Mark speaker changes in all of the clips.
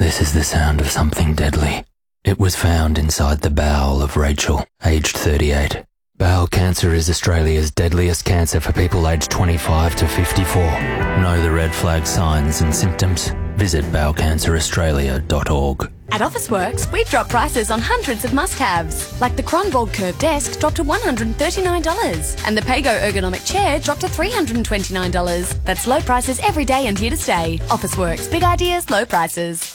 Speaker 1: This is the sound of something deadly. It was found inside the bowel of Rachel, aged 38. Bowel cancer is Australia's deadliest cancer for people aged 25 to 54. Know the red flag signs and symptoms? Visit bowelcanceraustralia.org.
Speaker 2: At Officeworks, we've dropped prices on hundreds of must-haves, like the Kronborg Curve Desk dropped to $139, and the Pago Ergonomic Chair dropped to $329. That's low prices every day and here to stay. Officeworks, big ideas, low prices.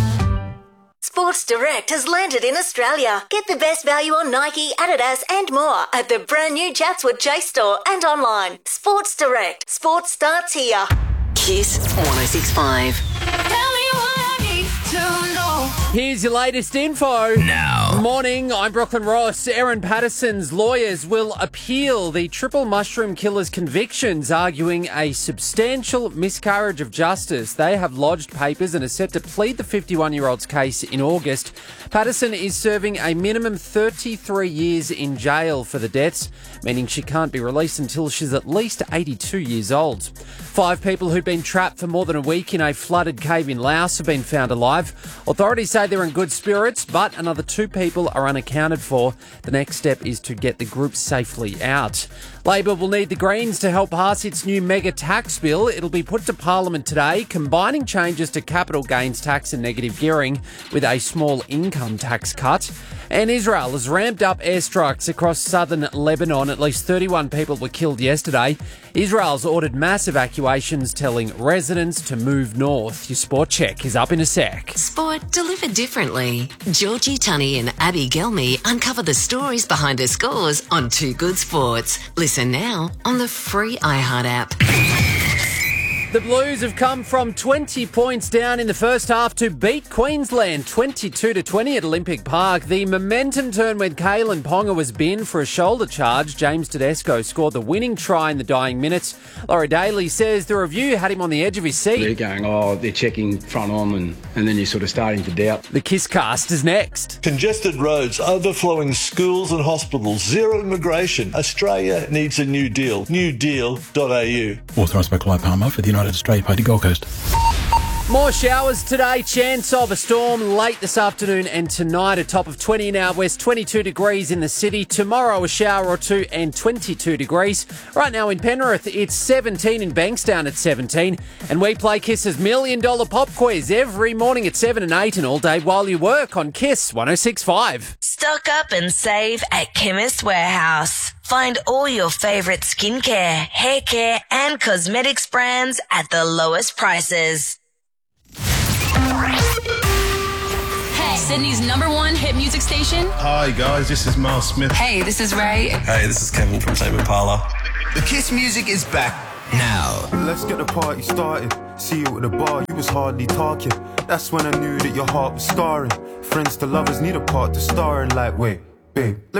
Speaker 3: Sports Direct has landed in Australia. Get the best value on Nike, Adidas and more at the brand new Chatswood Chase store and online. Sports Direct. Sports starts here.
Speaker 4: Kiss 106.5.
Speaker 3: Tell me what I need to know.
Speaker 5: Here's your latest info.
Speaker 1: Now.
Speaker 5: Morning, I'm Brooklyn Ross. Erin Patterson's lawyers will appeal the triple mushroom killer's convictions, arguing a substantial miscarriage of justice. They have lodged papers and are set to plead the 51-year-old's case in August. Patterson is serving a minimum 33 years in jail for the deaths, meaning she can't be released until she's at least 82 years old. 5 people who'd been trapped for more than a week in a flooded cave in Laos have been found alive. Authorities say they're in good spirits, but another 2 people are unaccounted for. The next step is to get the group safely out. Labor will need the Greens to help pass its new mega tax bill. It'll be put to Parliament today, combining changes to capital gains tax and negative gearing with a small income tax cut. And Israel has ramped up airstrikes across southern Lebanon. At least 31 people were killed yesterday. Israel's ordered mass evacuations, telling residents to move north. Your sport check is up in a sec.
Speaker 4: Sport delivered differently. Georgie Tunney and Abby Gelmy uncover the stories behind the scores on Too Good Sports. Listen now on the free iHeart app.
Speaker 5: The Blues have come from 20 points down in the first half to beat Queensland 22-20 at Olympic Park. The momentum turned when Kalen Ponga was binned for a shoulder charge. James Tedesco scored the winning try in the dying minutes. Laurie Daly says the review had him on the edge of his seat.
Speaker 6: They're going, they're checking front on, and then you're sort of starting to doubt.
Speaker 5: The Kisscast is next.
Speaker 7: Congested roads, overflowing schools and hospitals, zero immigration. Australia needs a new deal. newdeal.au.
Speaker 8: Authorised by Clive Palmer for the United Australia Party Gold Coast.
Speaker 5: More showers today, chance of a storm late this afternoon and tonight. A top of 20 in out west, 22 degrees in the city. Tomorrow a shower or two and 22 degrees. Right now in Penrith it's 17, in Bankstown at 17. And we play Kiss's $1 Million Pop Quiz every morning at 7 and 8 and all day while you work on Kiss 106.5.
Speaker 9: Stock up and save at Chemist Warehouse. Find all your favourite skincare, hair care and cosmetics brands at the lowest prices.
Speaker 2: Hey, Sydney's #1 hit music station.
Speaker 10: Hi guys, this is Miles Smith.
Speaker 2: Hey, this is Ray.
Speaker 11: Hey, this is Kevin from Tame Impala.
Speaker 10: The Kiss music is back.
Speaker 11: Now.
Speaker 12: Let's get the party started. See you at the bar, you was hardly talking. That's when I knew that your heart was scarring. Friends to lovers need a part to star in, like, wait, babe.